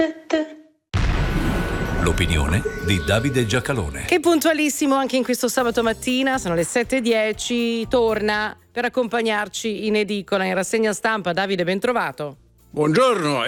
L'opinione di Davide Giacalone. Che puntualissimo anche in questo sabato mattina, sono le 7:10, torna per accompagnarci in edicola, in rassegna stampa. Davide, ben trovato. Buongiorno,